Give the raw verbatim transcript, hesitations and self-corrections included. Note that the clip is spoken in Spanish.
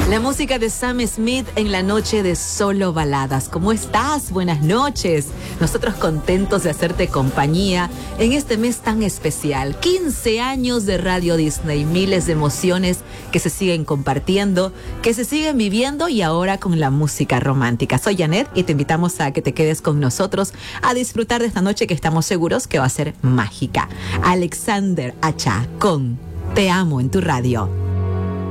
La música de Sam Smith en la noche de Solo Baladas. ¿Cómo estás? Buenas noches. Nosotros contentos de hacerte compañía en este mes tan especial. quince años de Radio Disney, miles de emociones que se siguen compartiendo, que se siguen viviendo y ahora con la música romántica. Soy Janet y te invitamos a que te quedes con nosotros a disfrutar de esta noche que estamos seguros que va a ser mágica. Alexander Acha con Te Amo en tu radio.